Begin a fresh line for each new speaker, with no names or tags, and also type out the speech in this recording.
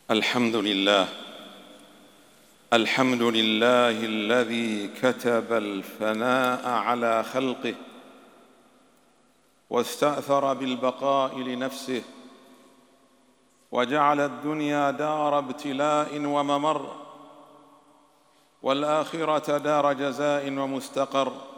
الحمد لله. الحمد لله الذي كتب الفناء على خلقه واستأثر بالبقاء لنفسه، وجعل الدنيا دار ابتلاء وممر، والآخرة دار جزاء ومستقر.